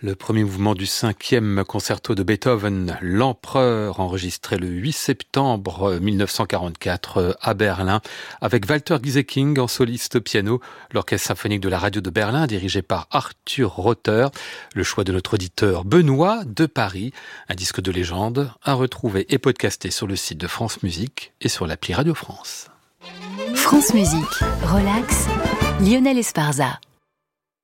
Le premier mouvement du 5e concerto de Beethoven, l'Empereur, enregistré le 8 septembre 1944 à Berlin, avec Walter Gieseking en soliste piano, l'Orchestre symphonique de la radio de Berlin, dirigé par Arthur Rother. Le choix de notre auditeur Benoît de Paris, un disque de légende, à retrouver et podcasté sur le site de France Musique et sur l'appli Radio France. France Musique, relax, Lionel Esparza.